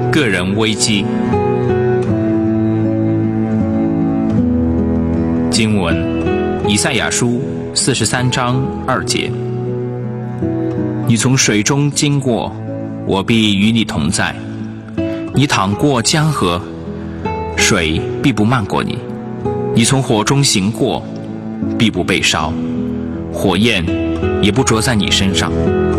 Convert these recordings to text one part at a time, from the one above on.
个人危机。经文：以赛亚书43章2节。你从水中经过，我必与你同在；你淌过江河，水必不漫过你；你从火中行过，必不被烧，火焰也不着在你身上。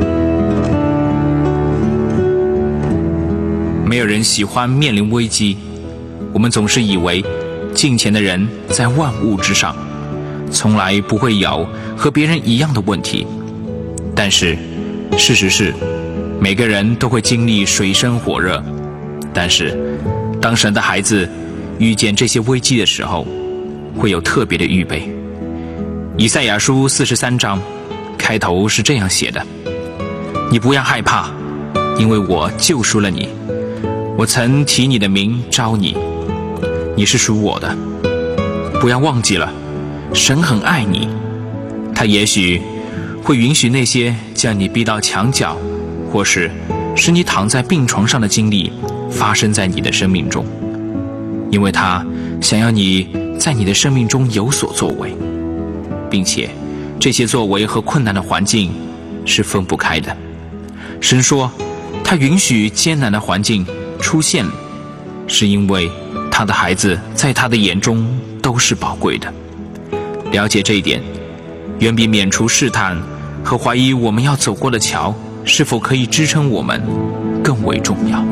没有人喜欢面临危机，我们总是以为敬虔的人在万物之上，从来不会有和别人一样的问题。但是事实是，每个人都会经历水深火热。但是当神的孩子遇见这些危机的时候，会有特别的预备。以赛亚书43章开头是这样写的：你不要害怕，因为我救赎了你，我曾提你的名招你，你是属我的。不要忘记了，神很爱你，他也许会允许那些将你逼到墙角，或是使你躺在病床上的经历发生在你的生命中，因为他想要你在你的生命中有所作为，并且这些作为和困难的环境是分不开的。神说他允许艰难的环境出现，是因为他的孩子在他的眼中都是宝贵的。了解这一点，远比免除试探和怀疑我们要走过的桥是否可以支撑我们更为重要。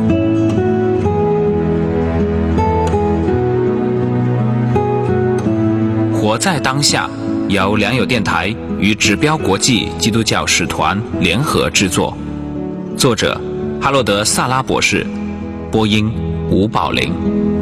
活在当下由良友电台与指标国际基督教使团联合制作，作者哈洛德·萨拉博士，播音吴宝林。